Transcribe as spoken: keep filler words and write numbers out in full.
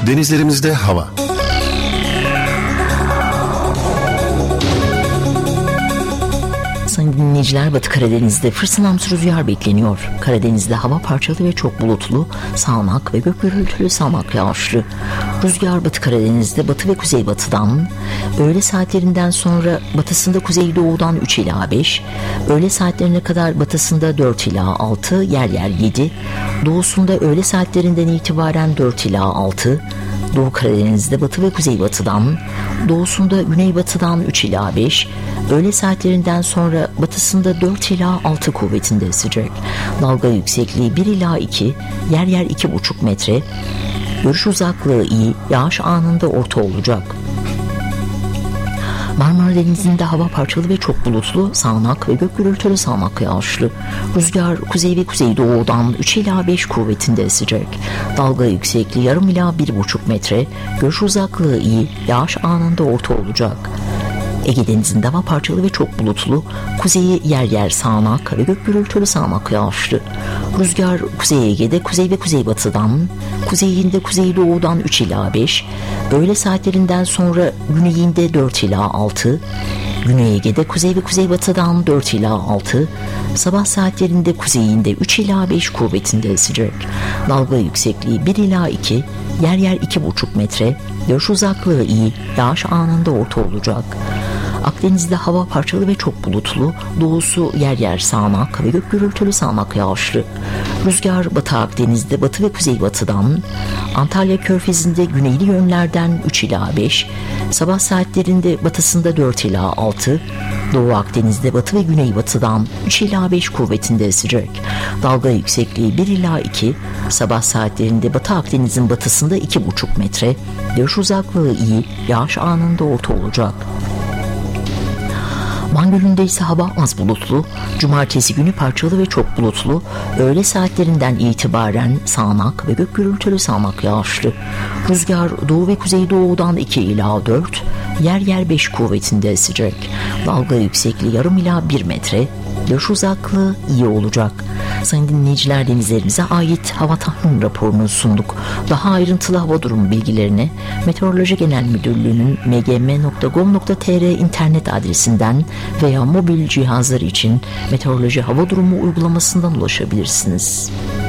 Denizlerimizde hava. Sayın dinleyiciler, Batı Karadeniz'de fırtınamsı rüzgar bekleniyor. Karadeniz'de hava parçalı ve çok bulutlu, sağanak ve gök gürültülü sağanak yağışlı. Rüzgar Batı Karadeniz'de batı ve kuzeybatıdan, öğle saatlerinden sonra batısında kuzeydoğudan üç ila beş, öğle saatlerine kadar batısında dört ila altı, yer yer yedi, doğusunda öğle saatlerinden itibaren dört ila altı, Doğu Karadeniz'de batı ve kuzeybatıdan, doğusunda güneybatıdan üç ila beş, öğle saatlerinden sonra batısında dört ila altı kuvvetinde esecek. Dalga yüksekliği bir ila iki, yer yer iki buçuk metre. Görüş uzaklığı iyi, yağış anında orta olacak. Marmara Denizi'nde hava parçalı ve çok bulutlu, sağanak ve gök gürültülü sağanak yağışlı. Rüzgar kuzey ve kuzeydoğudan üç ila beş kuvvetinde esecek. Dalga yüksekliği yarım ila bir buçuk metre. Görüş uzaklığı iyi, yağış anında orta olacak. Ege Denizi'nde hava parçalı ve çok bulutlu, kuzeyi yer yer sağanak ve gök gürültülü sağanak yağışlı. Rüzgar Kuzey Ege'de kuzey ve kuzeybatıdan, kuzeyinde kuzeydoğudan üç ila beş, öğle saatlerinden sonra güneyinde dört ila altı, Güney Ege'de kuzey ve kuzeybatıdan dört ila altı, sabah saatlerinde kuzeyinde üç ila beş kuvvetinde esecek. Dalga yüksekliği bir ila iki, yer yer iki buçuk metre, görüş uzaklığı iyi, yağış anında orta olacak. Akdeniz'de hava parçalı ve çok bulutlu, doğusu yer yer sağanak ve gök gürültülü sağanak yağışlı. Rüzgar Batı Akdeniz'de batı ve kuzeybatıdan, Antalya Körfezi'nde güneyli yönlerden üç ila beş, sabah saatlerinde batısında dört ila altı, Doğu Akdeniz'de batı ve güneybatıdan üç ila beş kuvvetinde esecek. Dalga yüksekliği bir ila iki, sabah saatlerinde Batı Akdeniz'in batısında iki buçuk metre, görüş uzaklığı iyi, yağış anında orta olacak. Van Gölü'nde ise hava az bulutlu, cumartesi günü parçalı ve çok bulutlu, öğle saatlerinden itibaren sağanak ve gök gürültülü sağanak yağışlı. Rüzgar doğu ve kuzeydoğudan iki ila dört, yer yer beş kuvvetinde esecek. Dalga yüksekliği yarım ila bir metre, görüş uzaklığı iyi olacak. Sayın dinleyiciler, denizlerimize ait hava tahmin raporunu sunduk. Daha ayrıntılı hava durumu bilgilerine Meteoroloji Genel Müdürlüğü'nün m g m nokta gov nokta t r internet adresinden veya mobil cihazlar için meteoroloji hava durumu uygulamasından ulaşabilirsiniz.